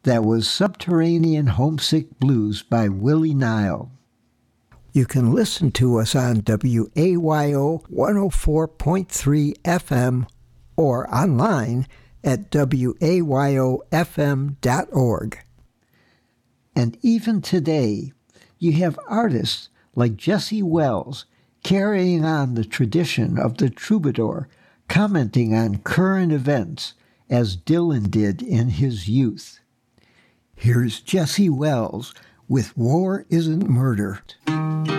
That was Subterranean Homesick Blues by Willie Nile. You can listen to us on WAYO 104.3 FM or online at wayofm.org. And even today, you have artists like Jesse Wells carrying on the tradition of the troubadour, commenting on current events as Dylan did in his youth. Here's Jesse Wells with War Isn't Murder.